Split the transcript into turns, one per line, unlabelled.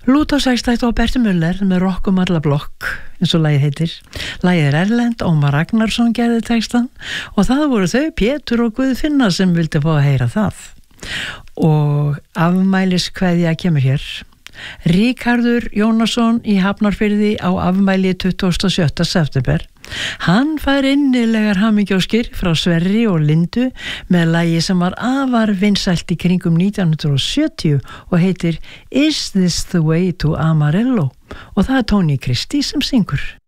Lúta og sextætt og Berti Müller með Rokkum alla blokk, eins og lagið heitir. Lagið erlent, Ómar Ragnarsson gerði textan og það voru þau, Pétur og Guðfinna, sem vildi fá að heyra það. Og afmæliskveðja kemur hér. Ríkharður Jónasson í Hafnarfirði á afmæli 27. september. Hann fær innilegar hamingjóskir frá Sverri og Lindu með lagi sem var afar vinsælt í kringum 1970 og heitir Is This The Way to Amarillo, og það er Tony Christie sem syngur.